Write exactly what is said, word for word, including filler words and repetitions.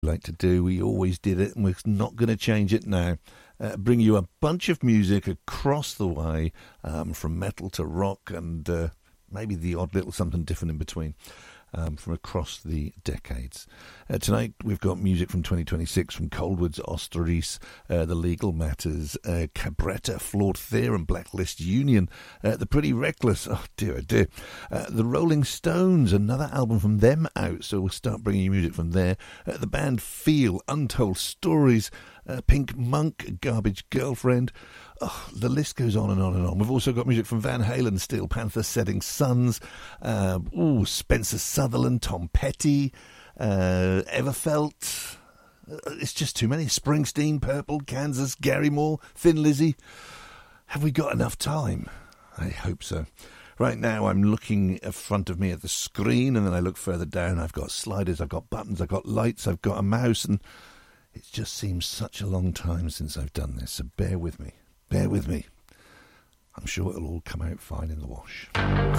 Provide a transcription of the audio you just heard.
like to do. We always did it, and we're not going to change it now. Uh, bring you a bunch of music across the way, um, from metal to rock, and uh, maybe the odd little something different in between, um, from across the decades. Uh, tonight we've got music from twenty twenty-six from Coldwood's Osteris, uh, The Legal Matters, uh, Cabretta, Flawed Theorem, Blacklist Union, uh, The Pretty Reckless, oh dear, oh dear, uh, The Rolling Stones, another album from them out, so we'll start bringing you music from there. Uh, the band Feel, Untold Stories, uh, Pink Monk, Garbage Girlfriend. Oh, the list goes on and on and on. We've also got music from Van Halen, Steel Panther, Setting Suns, uh, ooh, Spencer Sutherland, Tom Petty, uh, Everfelt. Uh, it's just too many. Springsteen, Purple, Kansas, Gary Moore, Thin Lizzy. Have we got enough time? I hope so. Right now I'm looking in front of me at the screen, and then I look further down. I've got sliders, I've got buttons, I've got lights, I've got a mouse, and it just seems such a long time since I've done this, so bear with me. Bear with me. I'm sure it'll all come out fine in the wash.